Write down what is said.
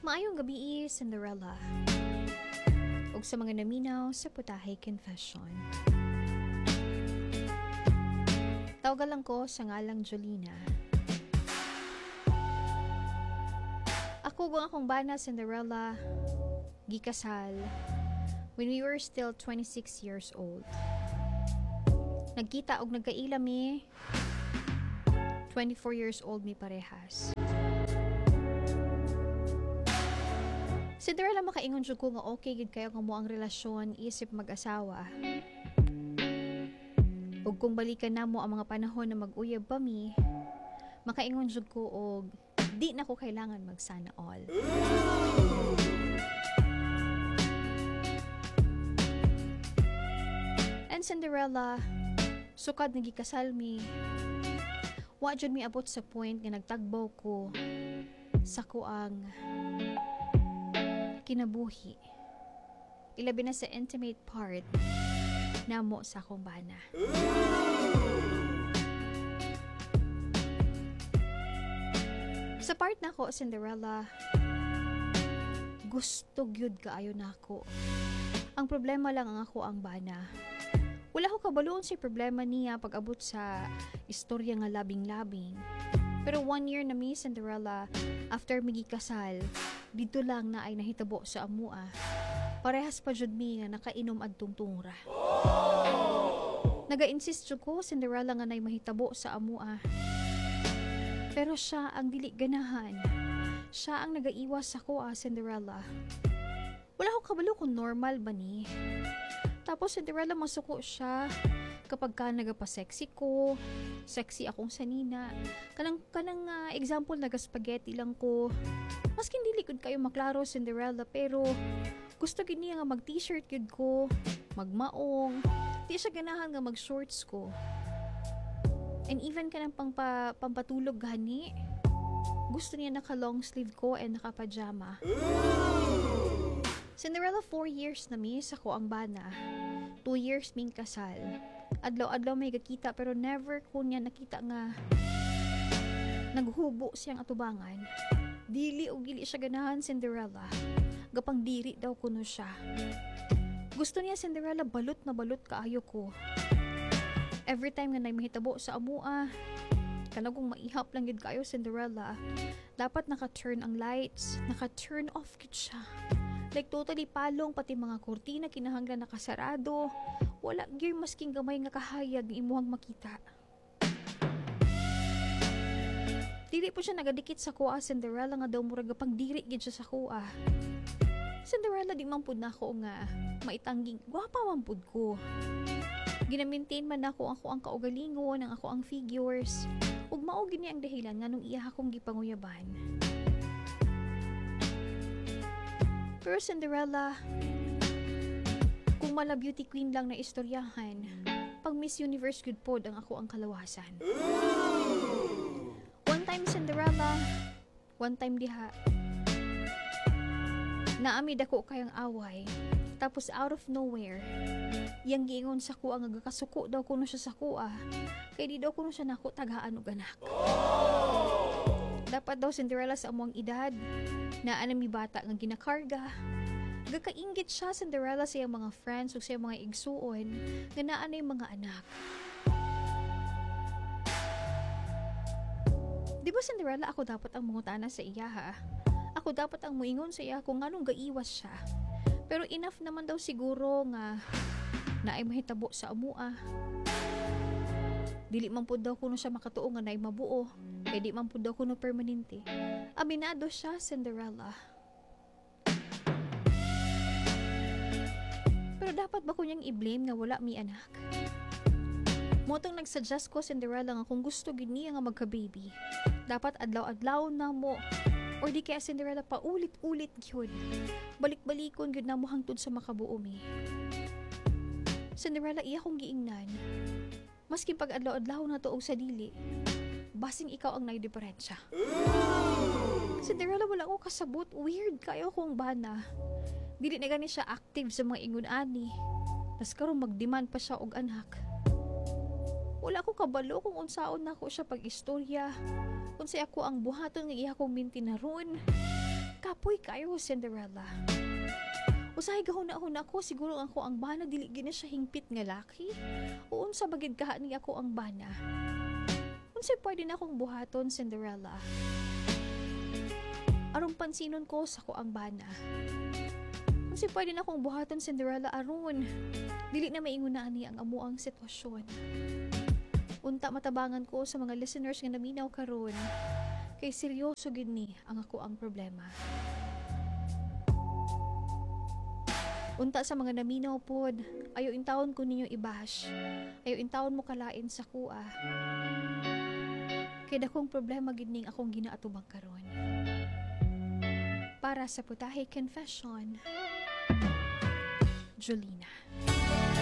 Maayong gabi, Cinderella. Ug sa mga naminaw sa Putahe Confession. Tawagan lang ko sa ngalang Jolina. Ako kung akong bana, Cinderella, gikasal when we were still 26 years old. Nagkita og nagkaila mi 24 years old mi parehas. Cinderella, makaingon jud ko nga okay gid kayo nga mo ang relasyon isip mag-asawa. Ug kung balikan namo ang mga panahon na mag-uyab pa mi, makaingon jud ko og di na ko kailangan magsana all. And Cinderella, sukad nagikasal mi, wa jud mi abot sa point nga nagtagbaw ko sa kuang kinabuhi. Ilabi na sa intimate part namo sa akong bana. Sa part na ko, Cinderella, gusto gyud kaayo na ako. Ang problema lang ang ako ang bana. Wala ko kabaloon si problema niya pag abot sa istorya nga labing-labing. Pero 1 year na mi, Cinderella, after migikasal, dito lang na ay nahitabo sa amua. Parehas pa jud mi nga nakainom adtong tungra. Naga-insist jud ko, Cinderella, nga nay mahitabo sa amua. Pero siya ang dili ganahan. Siya ang nagaiwas sa ko, Cinderella. Wala ko kabalo kung normal ba ni. Tapos Cinderella, masuko siya kapag ka nagapa-sexy ko, sexy akong sanina. Kanang example, naga-spaghetti lang ko. Maskin dili gud kayo maklaro, Cinderella, pero gusto gid niya nga mag-t-shirt gid ko, magmaong. Di siya ganahan nga mag-shorts ko. And even kanang pampatulog gani, gusto niya naka-long sleeve ko and naka-pajama. Cinderella, 4 years na mi sa ko ang bana. 2 years ming kasal. Adlaw-adlaw may gakita pero never ko niya nakita nga naghubo siyang atubangan. Dili o gili siya ganahan, Cinderella. Gapang diri daw kuno siya. Gusto niya, Cinderella, balot na balot kaayo ko. Every time nga nay mahitabo sa amua, kanagong maihap lang gid kayo, Cinderella. Dapat naka-turn ang lights, naka-turn off gid siya. Like totally palong, pati mga kurtina kinahanglan nakasarado. Wala gyud masking gamay nga kahayag imuhang makita. Dili po siya nagadikit sa kuha, Cinderella, nga daw murag pang diri gid siya sa kuha. Cinderella, di man pud nako nga maitangging gwapa man pud ko. Gina-maintain man ako ang kaugalingon, ang ako ang figures. Ug mao gini ang dahilan nganong iya akong gipanguyaban. Pero Cinderella, kung mala beauty queen lang na istoryahan, pag Miss Universe good pod ang ako ang kalawasan. One time, Cinderella, one time diha, naamid ako kayang away. Tapos out of nowhere, yang giingon sa kuha nga gakasuko daw kuno siya sa kuha. Kaya di daw kuno siya nako tagaan og anak. Dapat daw, Cinderella, sa amuang edad, na anami bata nga ginakarga. Gakainggit siya, Cinderella, sa iyang mga friends o sa iyang mga igsuon nga naanay mga anak. Di ba, Cinderella, ako dapat ang mungutana sa iya, ha? Ako dapat ang muingon sa iya kung anong gaiwas siya. Pero enough naman daw siguro nga naay mahitabo sa amua. Dili man pud daw kuno siya makatuo nga naay mabuo. Kaya di man pud daw kuno permanente. Aminado siya, Cinderella. Pero dapat ba ko niyang i-blame nga wala mi anak? Motong nagsuggest ko, Cinderella, nga kung gusto gid niya nga magka-baby, dapat adlaw-adlaw na mo. Or di kaya, Cinderella, pa ulit-ulit gyud. Balik-balikon gyud na mo hangtod sa makabuo mi. Cinderella, iya kong giingnan. Maski pag adlaw-adlaw na tuog sa dili, basing ikaw ang naidiferensya. Cinderella, wala ko kasabot. Weird kayo kong bana. Dili na gani siya active sa mga ingon-ani. Tas karon mag-demand pa siya og anak. Wala ko kabalo kung unsaon na ako siya pag-istorya. Kung sa ako ang buhaton nga iya kong minti na ron. Kapoy kayo, Cinderella. Usahay gahuna-huna ko, siguro ako ang bana, dili gina siya hingpit nga laki. O unsa bagid kaha ni ako ang bana. Unsay pwede na akong buhaton, Cinderella? Aron pansinon ko sa ko ang bana. Unsay pwede na akong buhaton, Cinderella, aron dili na maingunaan ni ang amuang sitwasyon. Unta matabangan ko sa mga listeners nga naminaw karon. Kay seryoso gid ni ang ako ang problema. Unta sa mga naminaw pod, ayo intawon ko ninyo ibash. Ayo intawon mo kalain sa kuha. Kay dakong problema gid ning akong ginaatubang karon. Para sa Putahe Confession, Jolina.